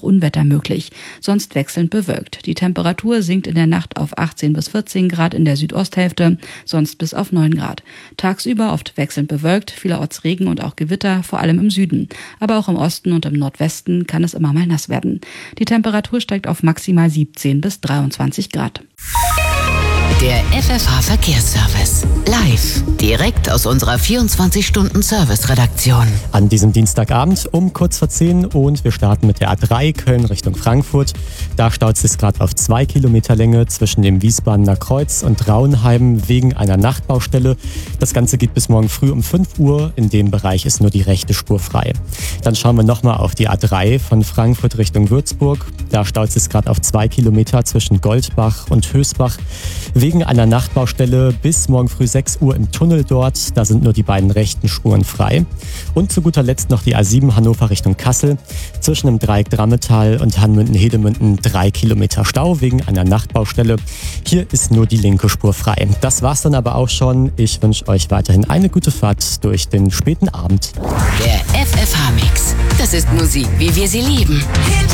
Unwetter möglich, sonst wechselnd bewölkt. Die Temperatur sinkt in der Nacht auf 18 bis 14 Grad in der Südosthälfte, sonst bis auf 9 Grad. Tagsüber oft wechselnd bewölkt, vielerorts Regen und auch Gewitter, vor allem im Süden. Aber auch im Osten und im Nordwesten kann es immer mal nass werden. Die Temperatur steigt auf maximal 17 bis 23 Grad. Der FFH-Verkehrsservice. Live. Direkt aus unserer 24-Stunden-Service-Redaktion. An diesem Dienstagabend um kurz vor 10 und wir starten mit der A3 Köln Richtung Frankfurt. Da staut es gerade auf 2 Kilometer Länge zwischen dem Wiesbadener Kreuz und Rauenheim wegen einer Nachtbaustelle. Das Ganze geht bis morgen früh um 5 Uhr. In dem Bereich ist nur die rechte Spur frei. Dann schauen wir nochmal auf die A3 von Frankfurt Richtung Würzburg. Da staut es gerade auf 2 Kilometer zwischen Goldbach und Hösbach. Wegen einer Nachtbaustelle bis morgen früh 6 Uhr im Tunnel dort. Da sind nur die beiden rechten Spuren frei. Und zu guter Letzt noch die A7 Hannover Richtung Kassel. Zwischen dem Dreieck Drammetal und Hanmünden-Hedemünden 3 Kilometer Stau wegen einer Nachtbaustelle. Hier ist nur die linke Spur frei. Das war's dann aber auch schon. Ich wünsche euch weiterhin eine gute Fahrt durch den späten Abend. Der FFH-Mix. Das ist Musik, wie wir sie lieben.